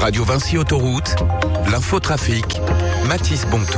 Radio Vinci Autoroute, l'infotrafic, Mathis Bontou.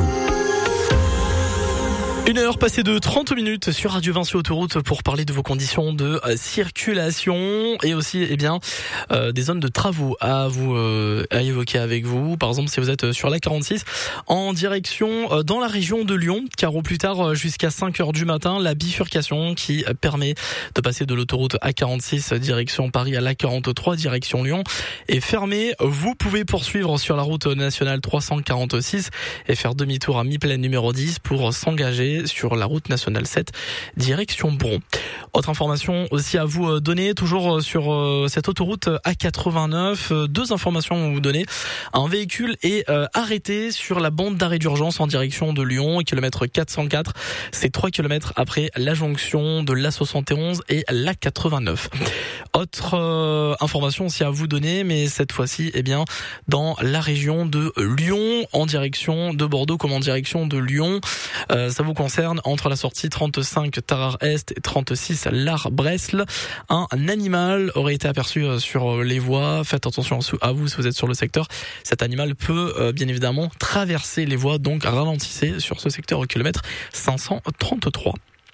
1h passée de 30 minutes sur Radio Vinci Autoroute pour parler de vos conditions de circulation et aussi des zones de travaux à évoquer avec vous. Par exemple, si vous êtes sur la 46 en direction dans la région de Lyon, car au plus tard jusqu'à 5h du matin, la bifurcation qui permet de passer de l'autoroute A46 direction Paris à la 43 direction Lyon est fermée. Vous pouvez poursuivre sur la route nationale 346 et faire demi-tour à mi-plaine numéro 10 pour s'engager sur la route nationale 7 direction Bron. Autre information aussi à vous donner, toujours sur cette autoroute A89, deux informations à vous donner. Un véhicule est arrêté sur la bande d'arrêt d'urgence en direction de Lyon, kilomètre 404. C'est 3 km après la jonction de l'A71 et l'A89. Autre information aussi à vous donner, mais cette fois-ci, dans la région de Lyon, en direction de Bordeaux comme en direction de Lyon. Ça vous concerne entre la sortie 35 Tarare-Est et 36 Lard-Bresle. Un animal aurait été aperçu sur les voies. Faites attention à vous si vous êtes sur le secteur. Cet animal peut bien évidemment traverser les voies, donc ralentissez sur ce secteur au kilomètre 533.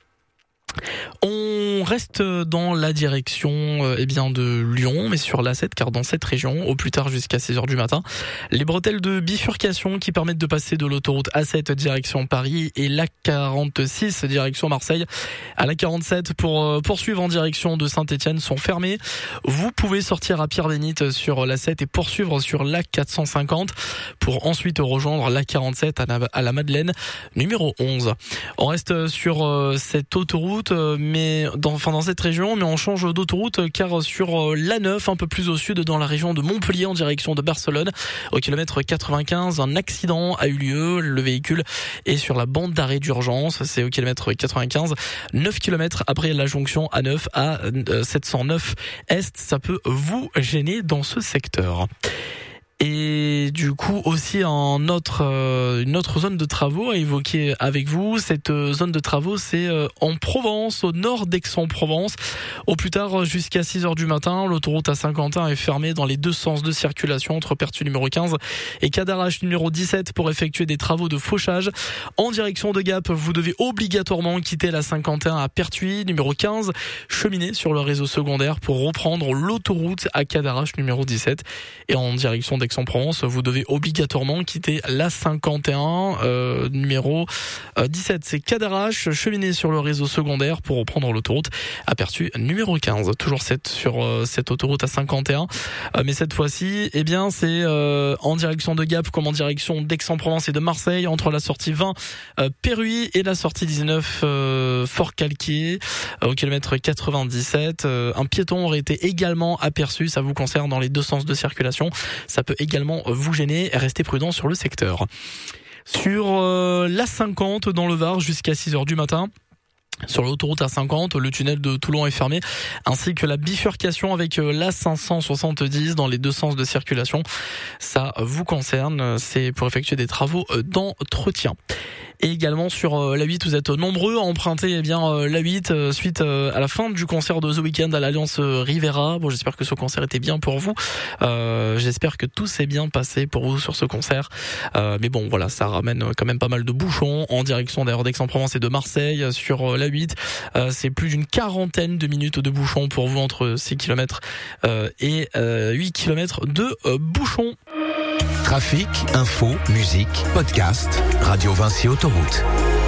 On reste dans la direction de Lyon, mais sur l'A7, car dans cette région, au plus tard jusqu'à 6h du matin, les bretelles de bifurcation qui permettent de passer de l'autoroute A7 direction Paris et l'A46 direction Marseille à l'A47 pour poursuivre en direction de Saint-Etienne sont fermées. Vous pouvez sortir à Pierre-Bénite sur l'A7 et poursuivre sur l'A450 pour ensuite rejoindre l'A47 à la Madeleine numéro 11. On reste sur cette autoroute mais dans cette région, mais on change d'autoroute car sur l'A9 un peu plus au sud dans la région de Montpellier en direction de Barcelone au kilomètre 95, un accident a eu lieu, le véhicule est sur la bande d'arrêt d'urgence, c'est au kilomètre 95, 9 km après la jonction A9 à 709 Est, ça peut vous gêner dans ce secteur. Et du coup aussi une autre zone de travaux à évoquer avec vous. Cette zone de travaux, c'est en Provence, au nord d'Aix-en-Provence. Au plus tard jusqu'à 6h du matin, l'autoroute A51 est fermée dans les deux sens de circulation entre Pertuis numéro 15 et Cadarache numéro 17 pour effectuer des travaux de fauchage. En direction de Gap, vous devez obligatoirement quitter la 51 à Pertuis numéro 15, cheminer sur le réseau secondaire pour reprendre l'autoroute à Cadarache numéro 17. Et en direction d'Aix-en-Provence, vous devez obligatoirement quitter la 51 numéro 17. C'est Cadarache, cheminer sur le réseau secondaire pour reprendre l'autoroute à Pertuis numéro 15. Toujours sur cette autoroute à 51. Mais cette fois-ci, c'est en direction de Gap comme en direction d'Aix-en-Provence et de Marseille, entre la sortie 20 Péruy et la sortie 19 Fort-Calquier au kilomètre 97. Un piéton aurait été également aperçu, ça vous concerne dans les deux sens de circulation. Ça peut également vous gêner, restez prudent sur le secteur. Sur l'A50 dans le Var jusqu'à 6h du matin, sur l'autoroute A50, le tunnel de Toulon est fermé, ainsi que la bifurcation avec l'A570 dans les deux sens de circulation. Ça vous concerne, c'est pour effectuer des travaux d'entretien. Et également sur la 8, vous êtes nombreux à emprunter la 8 suite à la fin du concert de The Weeknd à l'Alliance Rivera. Bon, j'espère que ce concert était bien pour vous. J'espère que tout s'est bien passé pour vous sur ce concert. Mais bon, voilà, ça ramène quand même pas mal de bouchons en direction d'ailleurs d'Aix-en-Provence et de Marseille. Sur la 8, c'est plus d'une quarantaine de minutes de bouchons pour vous entre 6 km et 8 km de bouchons. Trafic, info, musique, podcast, Radio Vinci Autoroute.